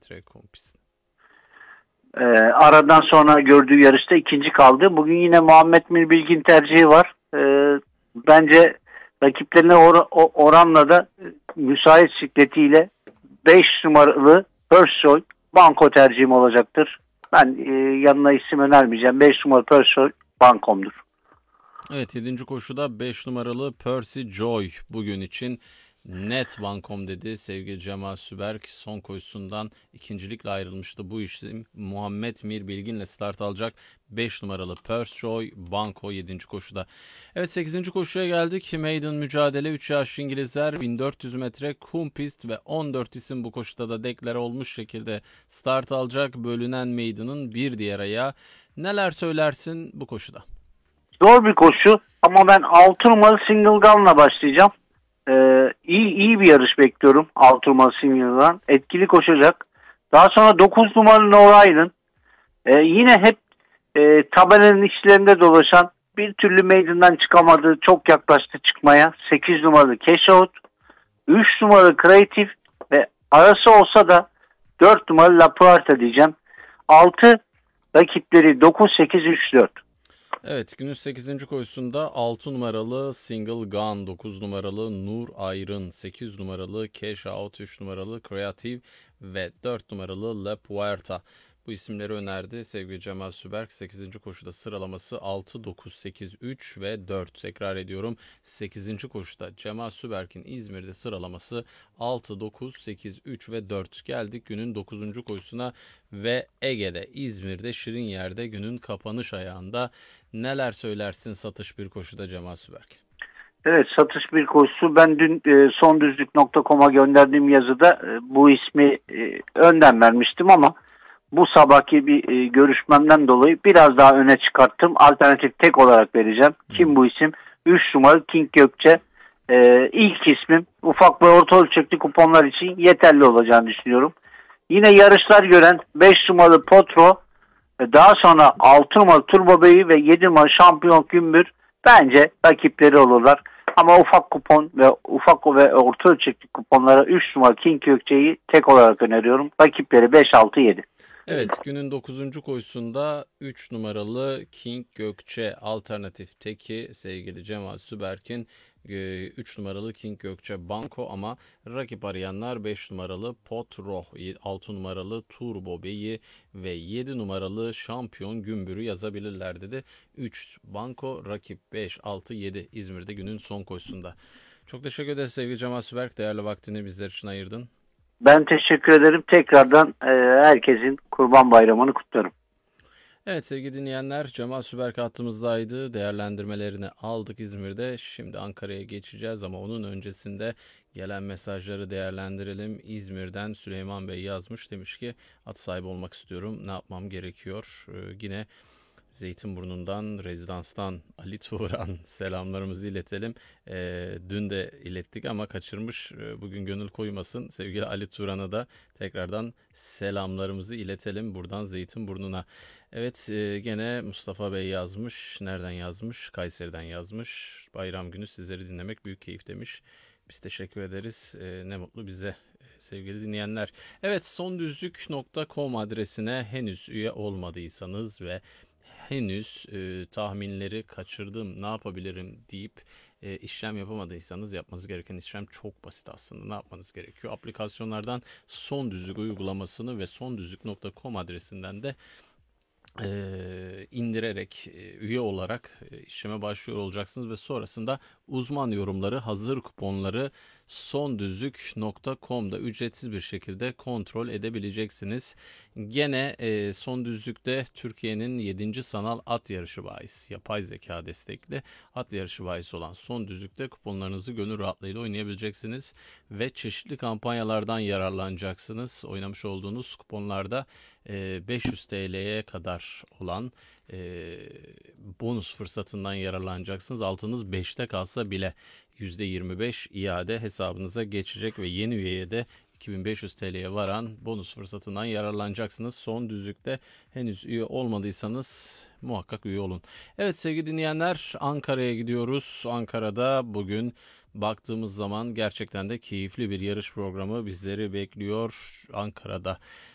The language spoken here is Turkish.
metre kum pist. Aradan sonra gördüğü yarışta ikinci kaldı. Bugün yine Muhammed Mirbilgin tercihi var. Bence rakiplerine oranla da müsait sikletiyle 5 numaralı Persoy banko tercihim olacaktır. Ben yanına isim önermeyeceğim. 5 numaralı Persoy bankomdur. Evet, 7. koşuda 5 numaralı Percy Joy bugün için net bankom dedi sevgili Cemal Süberk. Son koşusundan ikincilikle ayrılmıştı bu isim. Muhammed Mir Bilgin'le start alacak. 5 numaralı Percy Joy banko 7. koşuda. Evet, 8. koşuya geldik. Maiden mücadele 3 yaş İngilizler 1400 metre kum pist ve 14 isim bu koşuda da deklare olmuş şekilde start alacak. Bölünen Maiden'ın bir diğer ayağı. Neler söylersin bu koşuda? Zor bir koşu ama ben 6 numaralı Single Gun'la başlayacağım. İyi bir yarış bekliyorum 6 numaralı Single Gun. Etkili koşacak. Daha sonra 9 numaralı No Island. Yine hep tabelanın içlerinde dolaşan, bir türlü meydandan çıkamadığı, çok yaklaştı çıkmaya 8 numaralı Cash Out. 3 numaralı Creative ve arası olsa da 4 numaralı La Puerta diyeceğim. 6 rakipleri 9, 8, 3, 4. Evet, günün 8. koşusunda 6 numaralı Single Gun, 9 numaralı Nur Ayrın, 8 numaralı Cash Out, 3 numaralı Creative ve 4 numaralı La Puerta. Bu isimleri önerdi sevgili Cemal Süberk. 8. koşuda sıralaması 6, 9, 8, 3 ve 4. Tekrar ediyorum, 8. koşuda Cemal Süberk'in İzmir'de sıralaması 6, 9, 8, 3 ve 4. Geldik günün 9. koşusuna ve Ege'de, İzmir'de, Şirinyer'de günün kapanış ayağında. Neler söylersin satış bir koşuda Cemal Süberk? Evet, satış bir koşusu. Ben dün sondüzlük.com'a gönderdiğim yazıda bu ismi önden vermiştim ama bu sabahki bir görüşmemden dolayı biraz daha öne çıkarttım. Alternatif tek olarak vereceğim. Kim bu isim? 3 numaralı King Gökçe. İlk ismim. Ufak ve orta ölçekli kuponlar için yeterli olacağını düşünüyorum. Yine yarışlar gören 5 numaralı Potro, daha sonra 6 numaralı Turbo Bey'i ve 7 numaralı Şampiyon Gümbür bence rakipleri olurlar. Ama ufak kupon ve ufak ve orta ölçekli kuponlara 3 numaralı King Gökçe'yi tek olarak öneriyorum. Rakipleri 5, 6, 7. Evet, günün 9. koşusunda 3 numaralı King Gökçe alternatif teki sevgili Cemal Süberk'in 3 numaralı King Gökçe banko ama rakip arayanlar 5 numaralı Potro, 6 numaralı Turbo Bey'i ve 7 numaralı Şampiyon Gümbür'ü yazabilirler dedi. 3 banko, rakip 5, 6, 7 İzmir'de günün son koşusunda. Çok teşekkür ederiz sevgili Cemal Süberk. Değerli vaktini bizler için ayırdın. Ben teşekkür ederim. Tekrardan herkesin Kurban Bayramı'nı kutlarım. Evet sevgili dinleyenler, Cemal Süberk hattımızdaydı. Değerlendirmelerini aldık İzmir'de. Şimdi Ankara'ya geçeceğiz ama onun öncesinde gelen mesajları değerlendirelim. İzmir'den Süleyman Bey yazmış. Demiş ki at sahibi olmak istiyorum. Ne yapmam gerekiyor? Yine Zeytinburnu'ndan, rezidanstan Ali Turan selamlarımızı iletelim. Dün de ilettik ama kaçırmış. Bugün gönül koymasın. Sevgili Ali Turan'a da tekrardan selamlarımızı iletelim buradan Zeytinburnu'na. Evet, gene Mustafa Bey yazmış. Nereden yazmış? Kayseri'den yazmış. Bayram günü sizleri dinlemek büyük keyif demiş. Biz teşekkür ederiz. Ne mutlu bize sevgili dinleyenler. Evet, sondüzlük.com adresine henüz üye olmadıysanız ve henüz tahminleri kaçırdım, ne yapabilirim deyip işlem yapamadıysanız yapmanız gereken işlem çok basit aslında. Ne yapmanız gerekiyor? Aplikasyonlardan Son Düzlük uygulamasını ve sondüzlük.com adresinden de indirerek üye olarak işleme başlıyor olacaksınız ve sonrasında uzman yorumları, hazır kuponları sondüzlük.com'da ücretsiz bir şekilde kontrol edebileceksiniz. Gene Son Düzlük'te Türkiye'nin 7. sanal at yarışı bahis, yapay zeka destekli at yarışı bahis olan Son Düzlük'te kuponlarınızı gönül rahatlığıyla oynayabileceksiniz ve çeşitli kampanyalardan yararlanacaksınız. Oynamış olduğunuz kuponlarda 500 TL'ye kadar olan bonus fırsatından yararlanacaksınız. Altınız 5'te kalsa bile %25 iade hesabınıza geçecek ve yeni üyeye de 2500 TL'ye varan bonus fırsatından yararlanacaksınız. Son Düzlük'te henüz üye olmadıysanız muhakkak üye olun. Evet sevgili dinleyenler, Ankara'ya gidiyoruz. Ankara'da bugün baktığımız zaman gerçekten de keyifli bir yarış programı bizleri bekliyor Ankara'da.